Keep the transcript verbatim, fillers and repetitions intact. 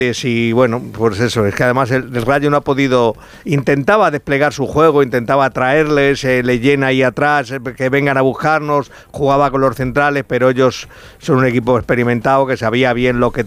Y bueno, pues eso, es que además el, el Rayo no ha podido, intentaba desplegar su juego, intentaba atraerles, eh, le llena ahí atrás, eh, que vengan a buscarnos, jugaba con los centrales, pero ellos son un equipo experimentado que sabía bien lo que